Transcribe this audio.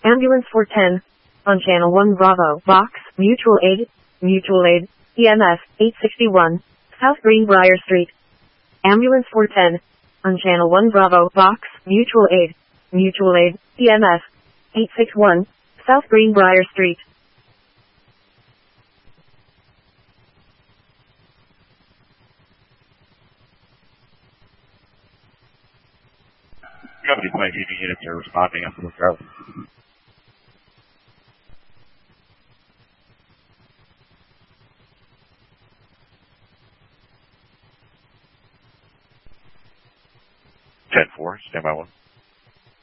Ambulance 410. On Channel 1 Bravo, Box, Mutual Aid, EMS, 861, South Greenbrier Street. Ambulance 410. On Channel 1 Bravo, Box, Mutual Aid, EMS, 861, South Greenbrier Street. Company 22 units are responding up to the road. Ten four, stand by one.